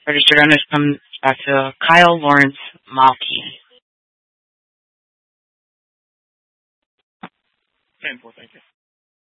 Registered owners come back to Kyle Lawrence Malky. 10-4, thank you.